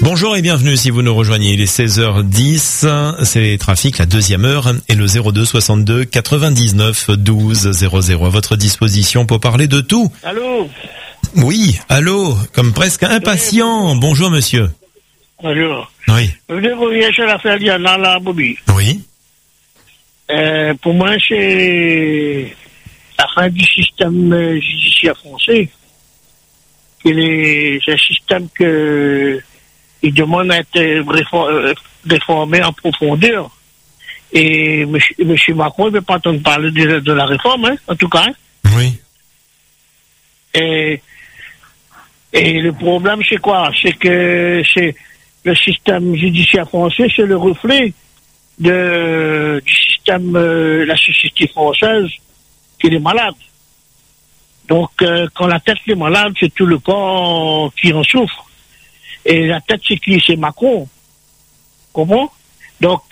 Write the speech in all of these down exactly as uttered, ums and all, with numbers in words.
Bonjour et bienvenue si vous nous rejoignez. Il est seize heures dix, c'est Trafic, la deuxième heure, et le zéro deux soixante-deux quatre-vingt-dix-neuf douze zéro zéro à votre disposition pour parler de tout. Allô? Oui, allô, comme presque impatient. Bonjour monsieur. Bonjour. Oui. Je voulais revenir sur l'affaire Diana la Bobby. Oui. Euh, pour moi, c'est la fin du système judiciaire français. C'est un système que il demande à être réformé en profondeur. Et M. Macron ne veut pas entendre parler de, de la réforme, hein, en tout cas. Hein. Oui. Et, et le problème, c'est quoi? C'est que c'est le système judiciaire français, c'est le reflet de, du système de euh, la société française qui est malade. Donc, euh, quand la tête est malade, c'est tout le corps qui en souffre. Et la tête, c'est qui? C'est Macron. Comment? Donc,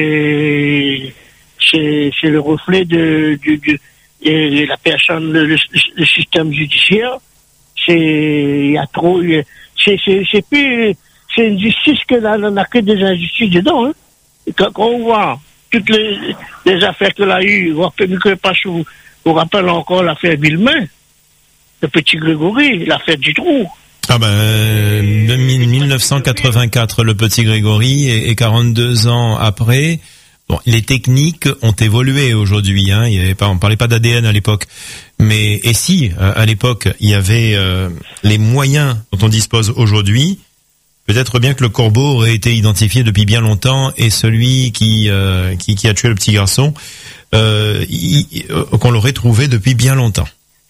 euh, c'est, c'est le reflet de, de, de, de la personne, le, le, le système judiciaire. C'est, il y a trop, c'est, c'est, c'est plus, c'est une justice que là, on n'a que des injustices dedans, hein. Et quand, quand on voit toutes les, les affaires qu'elle a eues, on ne pas sous, on rappelle encore l'affaire Villemain, le petit Grégory, l'affaire Dutroux. Ah ben, euh, mille neuf cent quatre-vingt-quatre, le petit Grégory, et, et quarante-deux ans après, bon, les techniques ont évolué aujourd'hui, hein, il y avait pas, on parlait pas d'A D N à l'époque, mais, et si, à l'époque, il y avait euh, les moyens dont on dispose aujourd'hui, peut-être bien que le corbeau aurait été identifié depuis bien longtemps, et celui qui, euh, qui, qui a tué le petit garçon, euh, il, euh, qu'on l'aurait trouvé depuis bien longtemps.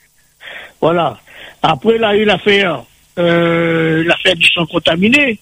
Voilà. Après, il a eu l'affaire, Euh, l'affaire du sang contaminé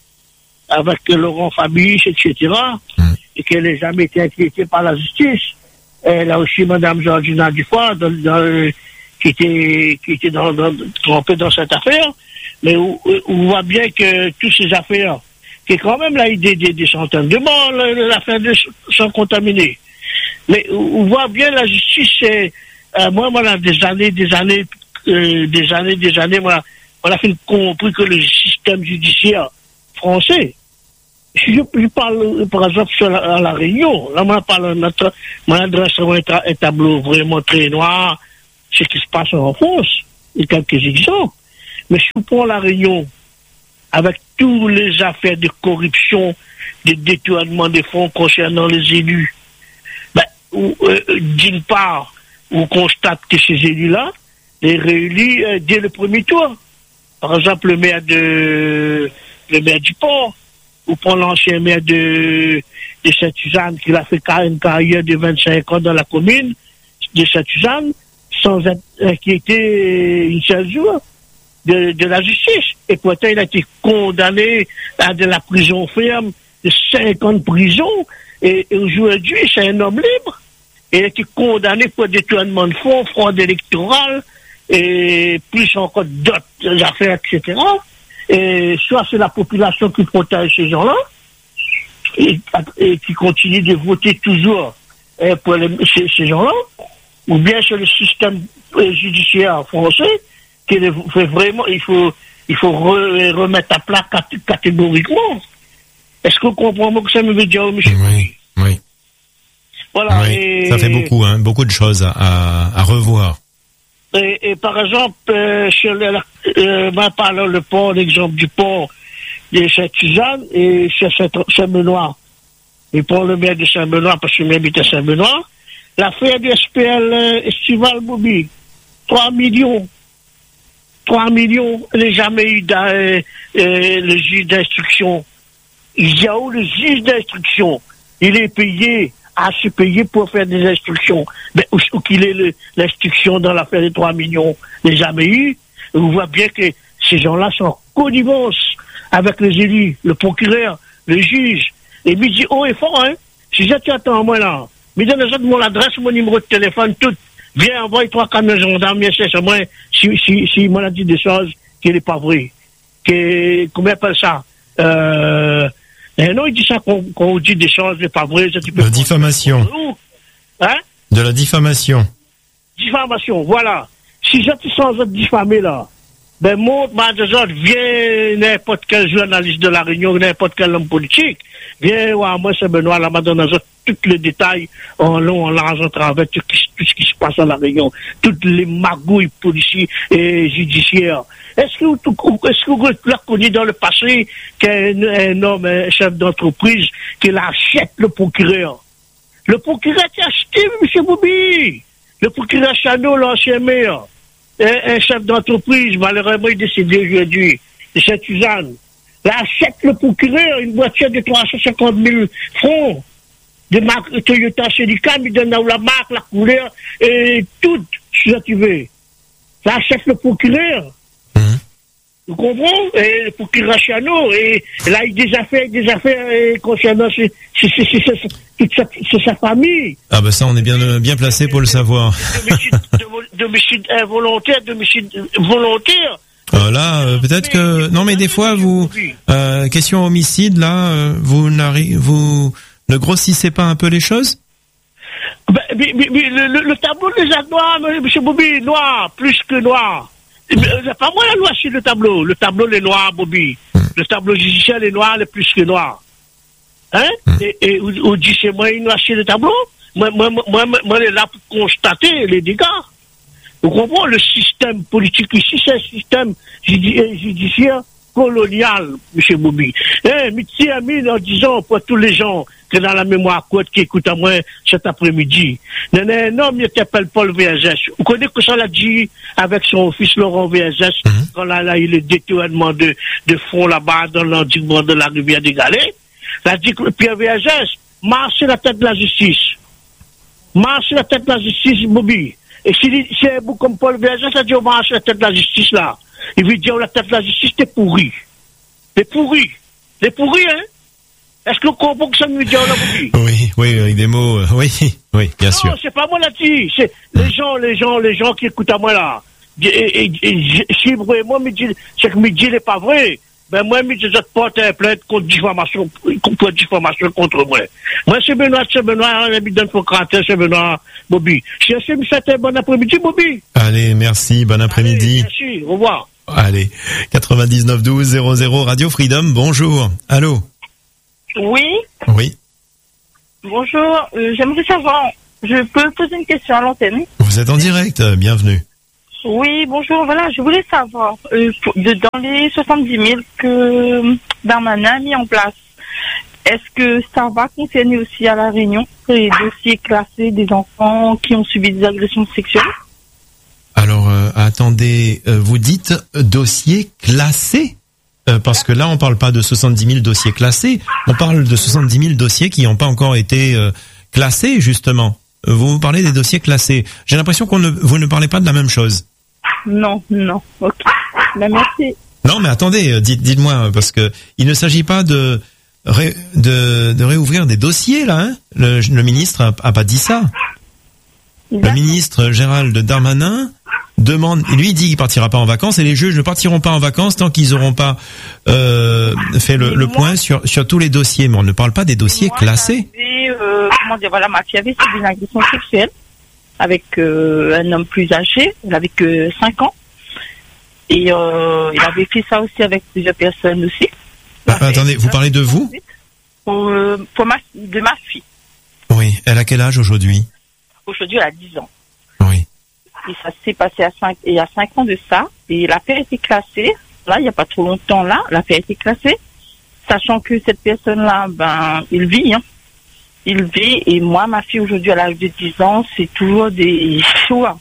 avec Laurent Fabius, et cetera, mmh. et qu'elle n'a jamais été inquiétée par la justice. Elle a aussi Madame Georgina Dufoy dans, dans, qui était qui était dans, dans, trompée dans cette affaire, mais où, où on voit bien que toutes ces affaires, qui est quand même là des, des, des centaines de morts, l'affaire du sang contaminé, mais on voit bien la justice. C'est, euh, moi, voilà, des années, des années, euh, des années, des années, voilà. On a fait compris que le système judiciaire français, si je, je parle par exemple sur la, à la Réunion, là on parle notre mon adresse est un tableau vraiment très noir, ce qui se passe en France, et quelques exemples. Mais si on prend la Réunion, avec toutes les affaires de corruption, de détournement des fonds concernant les élus, ben, où, euh, d'une part, on constate que ces élus-là, les réélus euh, dès le premier tour. Par exemple, le maire de le maire du port, ou pour l'ancien maire de, de Sainte-Suzanne, qui a fait une carrière de vingt-cinq ans dans la commune de Sainte-Suzanne, sans être inquiété une seule jour de, de la justice. Et pourtant, il a été condamné à de la prison ferme, de cinq ans de prison, et, et aujourd'hui, c'est un homme libre. Et il a été condamné pour détournement de fonds, fraude électorale, et plus encore d'autres affaires, et cetera. Et soit c'est la population qui protège ces gens-là, et, et qui continue de voter toujours eh, pour les, ces, ces gens-là, ou bien c'est le système judiciaire français qui fait vraiment, il faut, il faut re, remettre à plat catégoriquement. Est-ce que vous comprenez que ça me veut dire, monsieur? Oui, oui. Voilà. Oui, et... ça fait beaucoup, hein, beaucoup de choses à, à, à revoir. Et, et par exemple, euh, sur le, euh, moi, parlant le port, l'exemple du port de Sainte-Suzanne et sur Saint-Benoît. Et pour le maire de Saint-Benoît, parce que je m'habite à Saint-Benoît, l'affaire du S P L euh, Estival Bobby, trois millions. trois millions, il n'y a jamais eu euh, euh, le juge d'instruction. Il y a où le juge d'instruction? Il est payé, à se payer pour faire des instructions. Mais où, où qu'il est le, l'instruction dans l'affaire des trois millions, il n'y a jamais eu. Et on voit bien que ces gens-là sont en connivence avec les élus, le procureur, le juge. Et il dit haut et fort, hein. Si j'étais attends moi là, mais donne mon adresse, mon numéro de téléphone, tout. Viens, envoie trois camions gendarmes, bien c'est moi, si, si, si, moi, a dit des choses qui n'est pas vrai. Que, comment on appelle ça? Euh, Eh non, il dit ça qu'on, qu'on dit des choses, c'est pas vrai. Ça, tu peux la diffamation. Hein? De la diffamation. Diffamation, voilà. Si je suis sans être diffamé là, ben, montre, ma autres, vient n'importe quel journaliste de la Réunion, n'importe quel homme politique, vient, ouais, moi, c'est Benoît, là, madame, dans tous les détails, en long, en large, en travers, tout, tout ce qui se passe à la Réunion, toutes les magouilles policiers et judiciaires. Est-ce que vous, est-ce que vous l'avez connu dans le passé qu'un un homme, un chef d'entreprise, qu'il achète le procureur? Le procureur a acheté, M. Boubi. Le procureur Chano, l'ancien maire. Un, un chef d'entreprise, malheureusement, il est décédé aujourd'hui, de Saint-Suzanne. Il achète le procureur une voiture de trois cent cinquante mille francs de marque Toyota Celica, il donne la marque, la couleur, et tout, ce que tu veux. Il achète le procureur. Mmh. Vous comprenez? Et le procureur Chano, et là, il a des affaires, des affaires et concernant c'est, c'est, c'est, c'est, c'est, toute sa, c'est sa famille. Ah ben ça, on est bien, bien placé pour le savoir. D'homicide involontaire, d'homicide volontaire. Euh, là, euh, peut-être que non, mais des fois, vous euh, question homicide, là, euh, vous n'arrivez, vous ne grossissez pas un peu les choses? Ben, mais, mais, mais, le, le, le tableau des noirs, M. Bobby, noir, plus que noir. C'est pas moi la loi sur le tableau. Le tableau, les noirs, Bobby. Mm. Le tableau judiciaire, les noirs, les plus que noirs. Hein? Mm. Et, et on dit c'est moi, il noir sur le tableau. Moi, moi, moi, moi, moi, je suis là pour constater les dégâts. Vous comprenez? Le système politique ici, c'est un système judiciaire colonial, M. Bobby. Hein? Mitzi Amine, en disant pour tous les gens que dans la mémoire courte qui écoutent à moi cet après-midi. Un homme, il s'appelle Paul V S S. Vous connaissez que ça l'a dit avec son fils Laurent V S S, mm-hmm. quand là, là, il est détournement de, de fonds là-bas dans l'endiguement de la rivière des Galets. Il a dit que Pierre V S S marche sur la tête de la justice. Marche sur la tête de la justice, Bobby. Et si c'est vous comme Paul V S S, ça dit on marche sur la tête de la justice là. Il veut dire la tête de la justice, t'es pourri. T'es pourri. T'es pourri, hein? Est-ce que vous comprenez que ça me dit là, Bobby? Oui, oui, avec des mots, euh, oui, oui, bien non, sûr. Non, c'est pas moi là-dessus. C'est mmh. les gens, les gens, les gens qui écoutent à moi là. Et, et, et, et si vraiment me dit, c'est que me dit n'est pas vrai, ben moi, je te porte un plainte contre diffamation, contre diffamation contre moi. Moi, c'est Benoît, c'est Benoît, je me donne pour crater, c'est Benoît, Bobby. C'est un bon après-midi, Bobby. Allez, merci, bon après-midi. Allez, merci, au revoir. Allez, quatre-vingt-dix-neuf douze zéro zéro Radio Freedom, bonjour. Allô? Oui. Oui. Bonjour, euh, j'aimerais savoir, je peux poser une question à l'antenne? Vous êtes en direct, bienvenue. Oui, bonjour, voilà, je voulais savoir, euh, de, dans les soixante-dix mille que Darmanin a mis en place, est-ce que ça va concerner aussi à La Réunion les dossiers classés des enfants qui ont subi des agressions sexuelles? Alors, euh, attendez, euh, vous dites euh, dossier classé euh, parce que là, on parle pas de soixante-dix mille dossiers classés, on parle de soixante-dix mille dossiers qui n'ont pas encore été euh, classés, justement. Vous vous parlez des dossiers classés. J'ai l'impression qu'on ne, vous ne parlez pas de la même chose. Non, non, ok. Ben, merci. Non, mais attendez, dites, dites-moi, parce que il ne s'agit pas de ré, de, de réouvrir des dossiers, là, hein. Le, le ministre a, a pas dit ça. D'accord. Le ministre Gérald Darmanin demande, lui il dit qu'il partira pas en vacances et les juges ne partiront pas en vacances tant qu'ils n'auront pas euh, fait le, le point sur sur tous les dossiers. Mais on ne parle pas des dossiers moi, classés. Euh, comment dire, voilà, ma fille avait subi une agression sexuelle avec euh, un homme plus âgé, il avait que cinq ans. Et euh, il avait fait ça aussi avec plusieurs personnes aussi. Ah, attendez, vous parlez de vous? Pour, euh, pour ma, de ma fille. Oui, elle a quel âge aujourd'hui? Aujourd'hui, elle a dix ans. Oui. Et ça s'est passé à cinq, il y a cinq ans de ça. Et l'affaire a été classée. Là, il n'y a pas trop longtemps, là, l'affaire a été classée. Sachant que cette personne-là, ben, il vit, hein. Il vit. Et moi, ma fille, aujourd'hui, à l'âge de dix ans, c'est toujours des choix.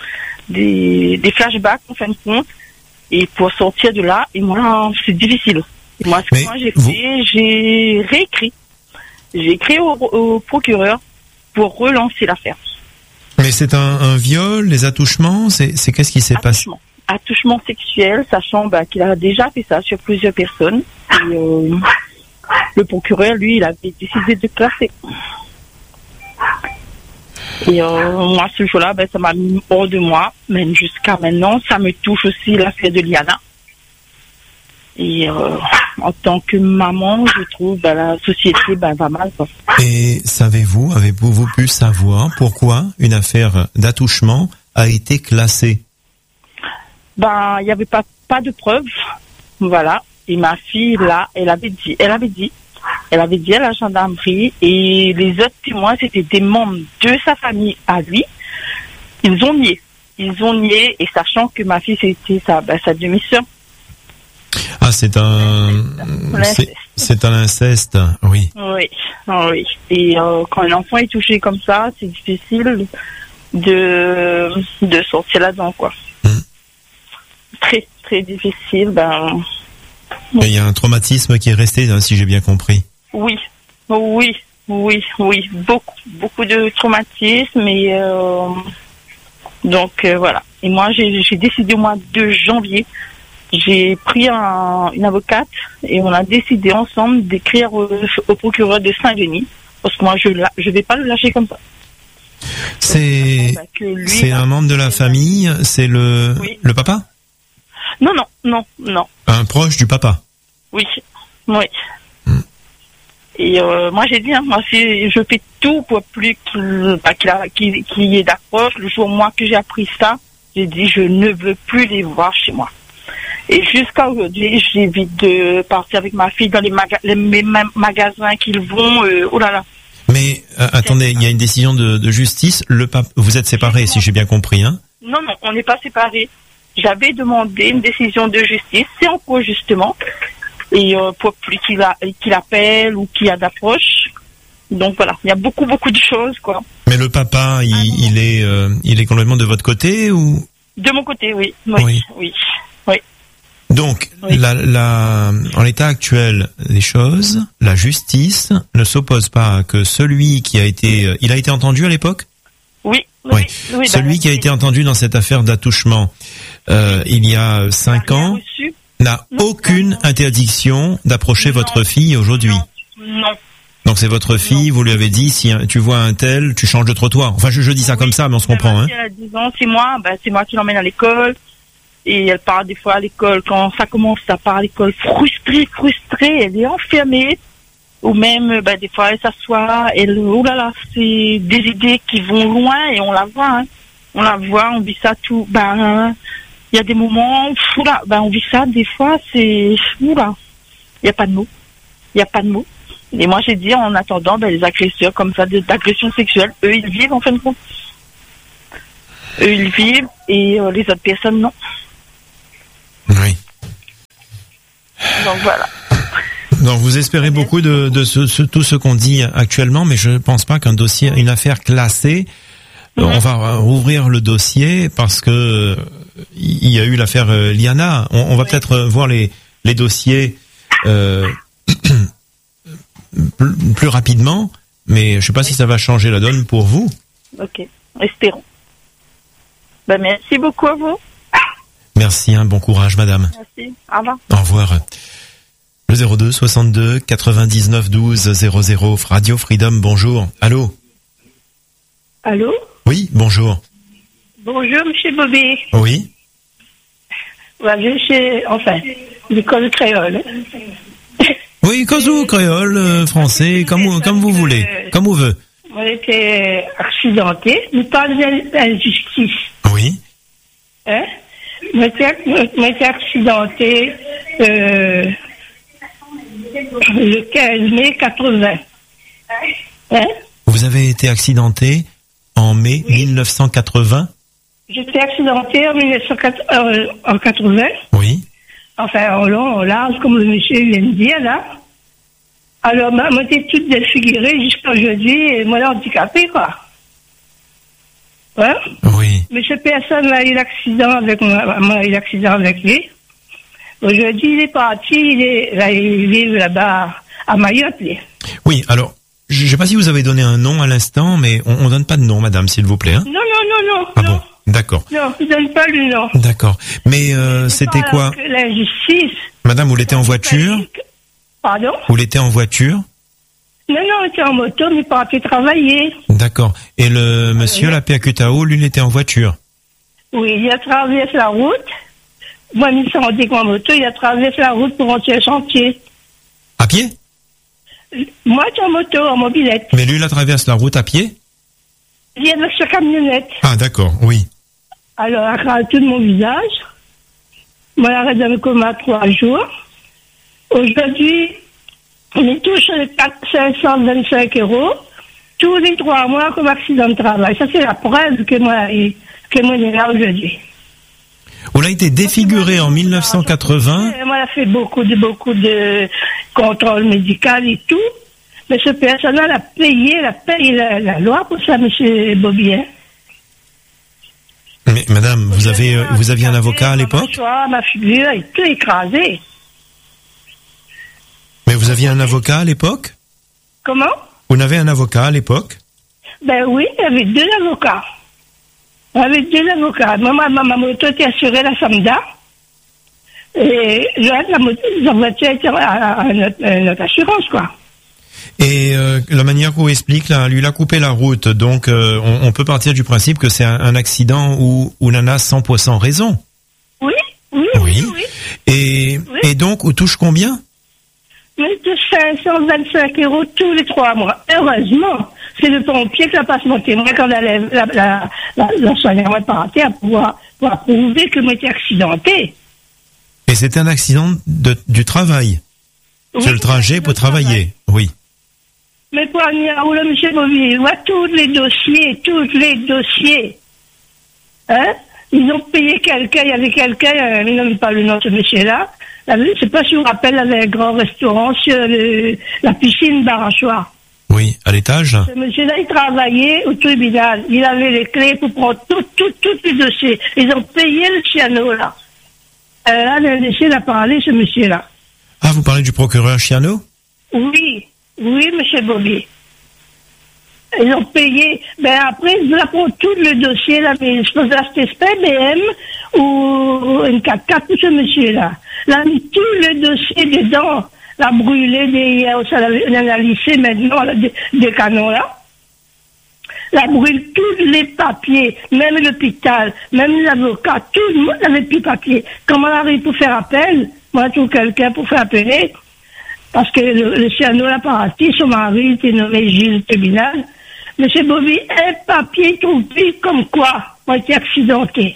Des, des flashbacks, en fin de compte. Et pour sortir de là, et moi, c'est difficile. Et moi, ce que moi, j'ai vous... fait, j'ai réécrit. J'ai écrit au, au procureur pour relancer l'affaire. Mais c'est un, un viol, les attouchements, c'est, c'est qu'est-ce qui s'est passé? Attouchement sexuel, sachant bah, qu'il a déjà fait ça sur plusieurs personnes. Et, euh, le procureur, lui, il avait décidé de classer. Et euh, moi, ce jour-là, ben, ça m'a mis hors de moi. Mais jusqu'à maintenant, ça me touche aussi l'affaire de Liana. Et euh, en tant que maman, je trouve ben, la société ben, va mal. Quoi. Et savez-vous, avez-vous pu savoir pourquoi une affaire d'attouchement a été classée? Ben, il n'y avait pas, pas de preuves. Voilà. Et ma fille, là, elle avait dit, elle avait dit, elle avait dit à la gendarmerie, et les autres témoins, c'était des membres de sa famille à lui. Ils ont nié. Ils ont nié, et sachant que ma fille, c'était sa, ben, sa demi-sœur. Ah, c'est un, c'est, c'est un inceste, oui. Oui, oui. Et euh, quand un enfant est touché comme ça, c'est difficile de, de sortir là-dedans, quoi. Mmh. Très, très difficile. Ben, il y a un traumatisme qui est resté, hein, si j'ai bien compris. Oui, oui, oui, oui. Beaucoup, beaucoup de traumatisme. Et euh, donc, euh, voilà. Et moi, j'ai, j'ai décidé au mois de janvier, j'ai pris un, une avocate et on a décidé ensemble d'écrire au, au procureur de Saint-Denis, parce que moi, je ne vais pas le lâcher comme ça. C'est, donc, bah, lui, c'est un membre de la famille, c'est le, oui. le papa? Non, non, non, non. Un proche du papa? Oui, oui. Hmm. Et euh, moi, j'ai dit, hein, moi, si je fais tout pour plus qu'il, bah, qu'il, a, qu'il, qu'il y ait d'approche. Le jour, moi, que j'ai appris ça, j'ai dit, je ne veux plus les voir chez moi. Et jusqu'à aujourd'hui, j'évite de partir avec ma fille dans les, maga- les mêmes magasins qu'ils vont. Euh, oh là là. Mais euh, attendez, il y a une décision de, de justice. Le pape, vous êtes séparés, si j'ai bien compris, hein? Non, non, on n'est pas séparés. J'avais demandé une décision de justice, c'est en cours justement, et euh, pour plus qu'il, a, qu'il appelle ou qu'il y a d'approche. Donc voilà, il y a beaucoup, beaucoup de choses, quoi. Mais le papa, il, ah, il est, euh, il est complètement de votre côté ou? De mon côté, oui. Oui, oui. oui. oui. Donc, oui. La, la, en l'état actuel des choses, la justice ne s'oppose pas à que celui qui a été, il a été entendu à l'époque? Oui. Oui. oui. oui celui qui a été entendu dans cette affaire d'attouchement, euh, il y a cinq ans, reçu. n'a non, aucune non. interdiction d'approcher non. votre fille aujourd'hui. Non. non. Donc c'est votre fille, non. vous lui avez dit, si tu vois un tel, tu changes de trottoir. Enfin, je, je dis ça oui. comme ça, mais on se comprend. Hein. Elle a dix ans, c'est moi, ben, c'est moi qui l'emmène à l'école. Et elle part des fois à l'école, quand ça commence, ça part à l'école frustrée, frustrée, elle est enfermée. Ou même, ben, des fois, elle s'assoit, elle, oh là là, c'est des idées qui vont loin et on la voit, hein. On la voit, on vit ça tout, ben, il y a des moments, oula, ben, on vit ça, des fois, c'est, oula, il n'y a pas de mots. Il n'y a pas de mots. Et moi, j'ai dit, en attendant, ben, les agresseurs comme ça, d'agressions sexuelles, eux, ils vivent, en fin de compte. Eux, ils vivent et euh, les autres personnes, non. Oui. Donc, voilà. Donc vous espérez beaucoup de, de ce, ce, tout ce qu'on dit actuellement, mais je ne pense pas qu'un dossier, une affaire classée, mmh. on va rouvrir le dossier parce que il y a eu l'affaire Liana. On, on va oui. peut-être voir les, les dossiers euh, plus, plus rapidement, mais je ne sais pas oui. si ça va changer la donne pour vous. Ok, espérons. Ben, merci beaucoup à vous. Merci, hein, bon courage, madame. Merci, au revoir. Au revoir. Le zéro deux soixante-deux quatre-vingt-dix-neuf douze zéro zéro, Radio Freedom, bonjour. Allô? Allô? Oui, bonjour. Bonjour, monsieur Bobé. Oui. Ouais, je suis, enfin, l'école créole. Oui, Kazoo, créole, euh, français, comme vous, comme vous voulez, euh, comme vous veut. Moi, j'étais accidenté, mais pas d'injustice. Oui. Hein? Moi, j'étais accidenté, euh, le quinze mai quatre-vingts. Hein? Vous avez été accidenté en mai oui. mille neuf cent quatre-vingts? J'étais accidenté en mille neuf cent quatre-vingts. Oui. Enfin, en long, en large, comme le monsieur vient de dire, là. Alors, moi, j'étais toute défigurée jusqu'à aujourd'hui, et moi, handicapée, quoi. Hein? Oui. Mais cette personne a eu l'accident avec moi, moi a eu l'accident avec lui. Aujourd'hui, il est parti, il est, là, il vit là-bas à Mayotte, lui. Oui, alors, je ne sais pas si vous avez donné un nom à l'instant, mais on ne donne pas de nom, madame, s'il vous plaît. Hein? Non, non, non, non. Ah non. bon, d'accord. Non, je ne donne pas le nom. D'accord. Mais euh, c'était quoi? L'injustice. Madame, vous l'étiez en voiture? Pardon? Vous l'étiez en voiture? Non, non, on était en moto, mais pas pu travailler. D'accord. Et le monsieur, oui. la P A Q T A O, lui, il était en voiture? Oui, il a traversé la route. Moi, il s'est rendu avec ma moto, il a traversé la route pour rentrer au chantier. À pied? Moi, j'étais en moto, en mobilette. Mais lui, il a traversé la route à pied? Il est avec sa camionnette. Ah, d'accord, oui. Alors, il a craqué tout de mon visage. Moi, l'arrêt de coma trois jours. Aujourd'hui, on touche cinq cent vingt-cinq euros tous les trois mois comme accident de travail. Ça, c'est la preuve que moi, que moi, est là aujourd'hui. On a été défiguré en mille neuf cent quatre-vingts. Moi, elle a fait beaucoup de, beaucoup de contrôle médical et tout. Mais ce personnel a payé, elle a payé la, la loi pour ça, monsieur Bobby. Hein. Mais madame, vous avez, euh, vous aviez un avocat à l'époque? Ma, ma figure est tout écrasée. Mais vous aviez un avocat à l'époque? Comment? Vous n'avez un avocat à l'époque? Ben oui, il y avait deux avocats. Il y avait deux avocats. Moi, ma, ma moto était assurée à la Samda. Et le reste, la moto, la voiture était à, à, notre, à notre assurance, quoi. Et euh, la manière qu'on explique, là, lui, il a coupé la route. Donc, euh, on, on peut partir du principe que c'est un, un accident où, où Nana a cent pour cent raison. Oui, oui, oui. oui, oui. Et, oui. et donc, on touche combien? Mais de cinq cent vingt-cinq euros tous les trois mois. Heureusement, c'est le pompier qui a passé mon témoin quand la, la, la, la, la, la soignante par terre pour pouvoir, pour prouver que moi j'étais accidenté. Et c'était un accident de, du travail? Oui, c'est le trajet pour travailler, travail. Oui. Mais pour Agniao, là, monsieur Bobby, il voit tous les dossiers, tous les dossiers. Hein? Ils ont payé quelqu'un, il y avait quelqu'un, il nomme pas le nom de ce monsieur-là. Je ne sais pas si vous vous rappelez, il y avait un grand restaurant sur le, la piscine Barachois. Oui, à l'étage. Ce monsieur-là, il travaillait au tribunal. Il avait les clés pour prendre tout, tout, tous les dossiers. Ils ont payé le piano, là. Euh, là, il a laissé la parler, ce monsieur-là. Ah, vous parlez du procureur Chiano? Oui, oui, monsieur Bobby. Ils ont payé. Ben après, ils apprennent tout le dossier, là, mais je peux acheter ce P B M ou une quatre quatre pour ce monsieur-là. Là, a mis tout le dossier dedans. La brûlé des, on a lissé maintenant, là, des, des canons, là. La brûle tous les papiers, même l'hôpital, même l'avocat, tout le monde n'avait plus de papier. Comment on arrive pour faire appel? Moi, je trouve quelqu'un pour faire appeler. Parce que le, le Ciano l'a parti, son mari était nommé juge du tribunal. Monsieur Bobby, un papier trouvé comme quoi moi j'étais accidenté.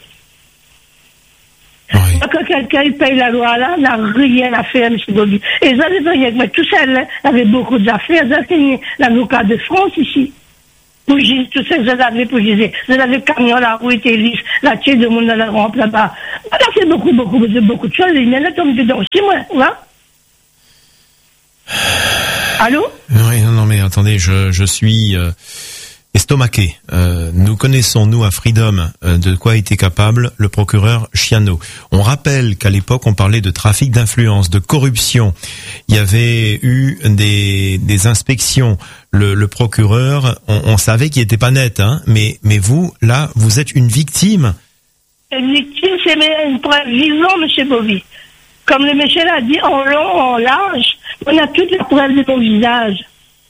Oui. Quand quelqu'un il paye la loi là, n'a rien à faire, monsieur Bobby. Et ça, c'est rien que moi. Tout ça, elle avait beaucoup d'affaires. Ça, c'est l'avocat de France ici. Pour juger, tout ça, je l'avais pour juger. Je l'avais le camion, la roue était lisse, la tête de monde dans la rampe là-bas. On a fait beaucoup, beaucoup, beaucoup de choses. Il y en a tombé dedans aussi, moi, voilà. Allô? Oui, non, non, mais attendez, je, je suis euh, estomaqué. Euh, nous connaissons, nous, à Freedom, euh, de quoi était capable le procureur Chiano. On rappelle qu'à l'époque, on parlait de trafic d'influence, de corruption. Il y avait eu des, des inspections. Le, le procureur, on, on savait qu'il était pas net, hein, mais, mais vous, là, vous êtes une victime. Une victime, c'est une preuve vivante, monsieur Bobby. Comme le monsieur l'a dit, en long, en large, on a toute la preuve de ton visage.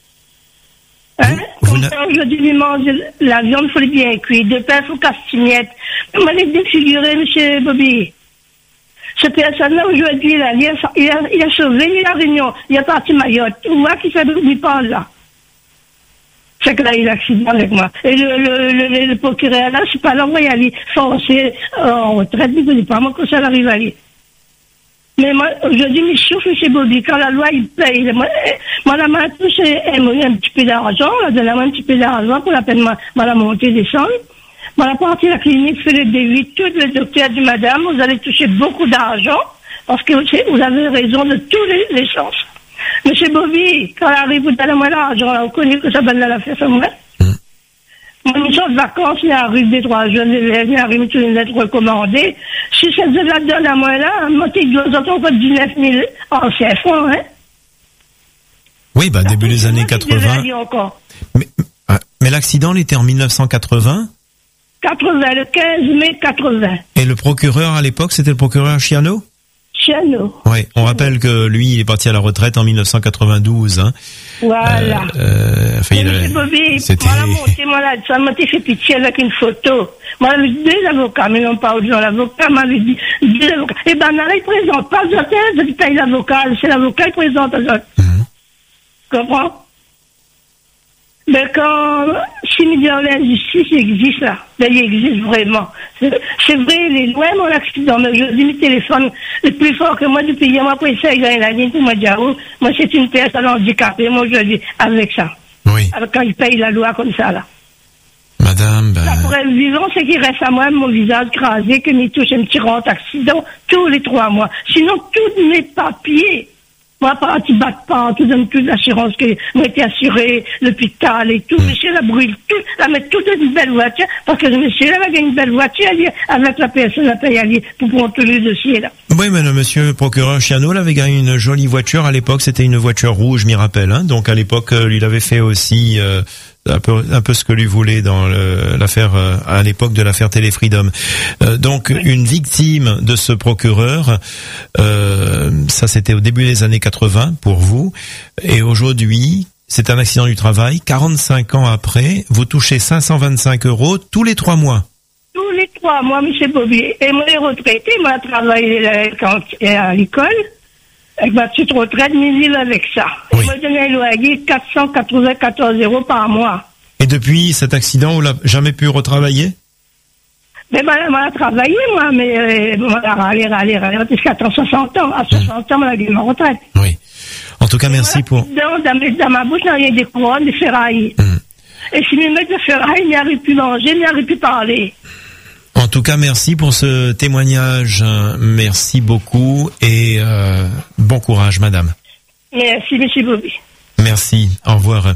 Hein? Vous, Comme ça, aujourd'hui, il mange la viande, il faut les bien cuire. De pain, il faut castignette. Comment les défigurer, monsieur Bobby? Ce personne-là, aujourd'hui, il a, il, a, il, a, il a sauvé, il a réunion, il a parti Mayotte. Vous voyez qui fait lui parle là? C'est que là, il a accident avec moi. Et le, le, le, le procureur, là, c'est pas là, où il aller forcer en retraite, il ne connaît pas moi que ça arrive à aller. Mais moi, aujourd'hui, je souffre chez Bobby. Quand la loi, il paye. Moi, moi la main touché un petit peu d'argent, là, donne un petit peu d'argent pour la peine, moi, la montée, descendre. Moi, la partie de la clinique fait le D huit. Tout le docteur dit, madame, vous allez toucher beaucoup d'argent, parce que vous avez raison de tous les, les sens. Monsieur Bobby, quand il arrive, vous donnez moi l'argent, on connaît que ça donne la fête à moi. Mon mission de vacances, il arrive des trois jeunes élèves, il arrive toutes les lettres recommandées. Si cette la donne à moi là, moi, tu dois entendre dix-neuf mille anciens francs, hein. Oui, bah, début des années quatre-vingts. Mais, mais l'accident, il était en mille neuf cent quatre-vingts? quatre-vingts, le quinze mai quatre-vingts. Et le procureur à l'époque, c'était le procureur Chiano? Chiano. Oui, on rappelle que lui, il est parti à la retraite en mille neuf cent quatre-vingt-douze. Hein. Voilà. Euh, euh, enfin, il Monsieur Bobby, moi, la montée, moi, là, ça m'a fait pitié avec une photo. Moi, j'avais deux avocats, mais non pas autant l'avocat, m'avait dit deux avocats. Eh ben, là, il présente pas le hôtel, je paye l'avocat, c'est l'avocat qui présente les autres. Mmh. Comprends? Mais quand, si me dit l'injustice existe là, ben, il existe vraiment. C'est, c'est vrai, les lois, mon accident, mais aujourd'hui, mes téléphones, le plus fort que moi du pays, moi, après ça, il y a la ligne pour moi dire, oh, moi, c'est une personne handicapée, moi, aujourd'hui, avec ça. Oui. Avec quand il paye la loi comme ça, là. Madame, ben... Ça pourrait être vivant, c'est qu'il reste à moi mon visage crasé, que m'y touche un petit rent accident tous les trois mois. Sinon, tous mes papiers, moi, par tu battes pas, tu donnes toute l'assurance que moi été assuré, l'hôpital et tout. Monsieur, la brûle tout, la met toute une belle voiture, parce que monsieur, là, va gagner une belle voiture, alliée, avec la personne, la paye alliée, pour prendre tous les dossiers, là. Oui, mais le monsieur procureur Chiano, il avait gagné une jolie voiture à l'époque, c'était une voiture rouge, je m'y rappelle, hein. Donc, à l'époque, euh, il avait fait aussi, euh, un peu, un peu ce que lui voulait dans le, l'affaire, euh, à l'époque de l'affaire Téléfreedom. Euh, donc, oui. Une victime de ce procureur, euh, ça c'était au début des années quatre-vingts pour vous, et aujourd'hui, c'est un accident du travail, quarante-cinq ans après, vous touchez cinq cent vingt-cinq euros tous les trois mois. Tous les trois mois, monsieur Bobby. Et moi, les retraités, moi, je travaille quand, à l'école, avec ma petite retraite, mais avec ça. Oui. Et moi, je donne un loyer quatre cent quatre-vingt-quatorze euros par mois. Et depuis cet accident, vous l'avez jamais pu retravailler? Mais ben, moi, j'ai travaillé, moi, mais, euh, moi, râler, râler, râler, jusqu'à soixante ans. À soixante ans, moi, j'ai ma retraite. Oui. En tout cas, merci voilà, pour... Dans, dans, mes, dans ma bouche, il y a des couronnes, des ferrailles. Hum. Et si mes mecs de ferrailles, ils n'arrivent plus manger, ils n'arrivent plus parler. En tout cas, merci pour ce témoignage. Merci beaucoup et euh, bon courage, madame. Merci, monsieur Bobby. Merci. Au revoir.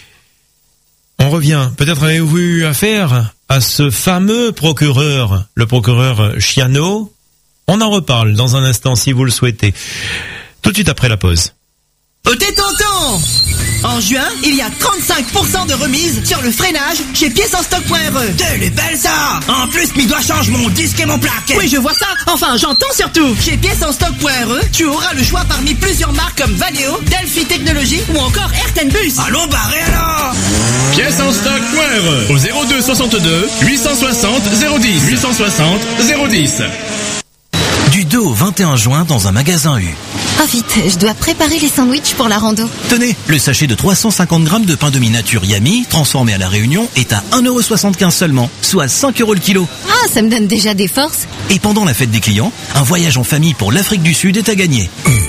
On revient. Peut-être avez-vous eu affaire à ce fameux procureur, le procureur Chiano. On en reparle dans un instant si vous le souhaitez. Tout de suite après la pause. Oh, t'es tonton! En juin, il y a trente-cinq pour cent de remise sur le freinage chez pièces en stock point r e. Elle est belle ça! En plus, mi doit change mon disque et mon plaque. Oui, je vois ça. Enfin, j'entends surtout. Chez pièces en stock point r e, tu auras le choix parmi plusieurs marques comme Valeo, Delphi Technologies ou encore Airtenbus. Allons barré alors! pièces en stock point r e au zéro deux soixante-deux huit cent soixante zéro dix huit cent soixante zéro dix. Du deux au vingt et un juin dans un magasin U. Ah vite, je dois préparer les sandwichs pour la rando. Tenez, le sachet de trois cent cinquante grammes de pain demi-nature Yami, transformé à la Réunion, est à un euro soixante-quinze seulement, soit cinq euros le kilo. Ah, ça me donne déjà des forces. Et pendant la fête des clients, un voyage en famille pour l'Afrique du Sud est à gagner.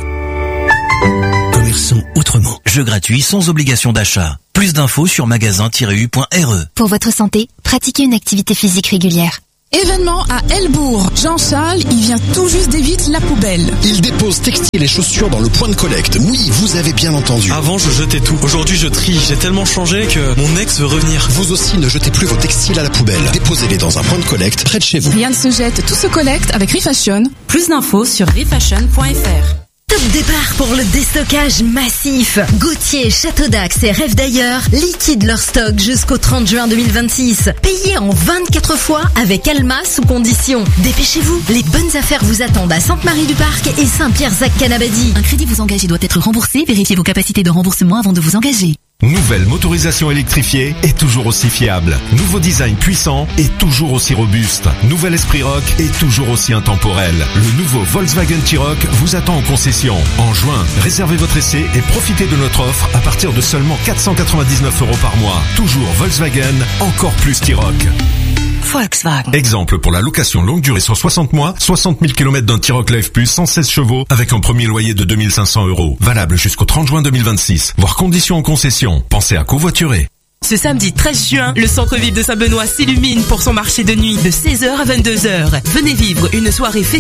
Commerçons autrement. Jeu gratuit sans obligation d'achat. Plus d'infos sur magasin tiret u point r e. Pour votre santé, pratiquez une activité physique régulière. Événement à Elbourg. Jean-Charles, il vient tout juste d'éviter la poubelle. Il dépose textiles et chaussures dans le point de collecte. Oui, vous avez bien entendu. Avant, je jetais tout. Aujourd'hui, je trie. J'ai tellement changé que mon ex veut revenir. Vous aussi, ne jetez plus vos textiles à la poubelle. Déposez-les dans un point de collecte près de chez vous. Rien ne se jette, tout se collecte avec Refashion. Plus d'infos sur refashion point f r. Top départ pour le déstockage massif. Gauthier, Château d'Axe et Rêve d'ailleurs liquident leur stock jusqu'au trente juin deux mille vingt-six. Payez en vingt-quatre fois avec Alma sous condition. Dépêchez-vous, les bonnes affaires vous attendent à Sainte-Marie-du-Parc et Saint-Pierre-Zac-Canabadi. Un crédit vous engagé doit être remboursé. Vérifiez vos capacités de remboursement avant de vous engager. Nouvelle motorisation électrifiée est toujours aussi fiable. Nouveau design puissant et toujours aussi robuste. Nouvel esprit rock est toujours aussi intemporel. Le nouveau Volkswagen T-Roc vous attend en concession. En juin, réservez votre essai et profitez de notre offre à partir de seulement quatre cent quatre-vingt-dix-neuf euros par mois. Toujours Volkswagen, encore plus T-Roc. Volkswagen. Exemple pour la location longue durée sur soixante mois, soixante mille kilomètres d'un T-Roc Live Plus cent seize chevaux avec un premier loyer de deux mille cinq cents euros. Valable jusqu'au trente juin deux mille vingt-six. Voir conditions en concession. Pensez à covoiturer. Ce samedi treize juin, le centre-ville de Saint-Benoît s'illumine pour son marché de nuit de seize heures à vingt-deux heures. Venez vivre une soirée festive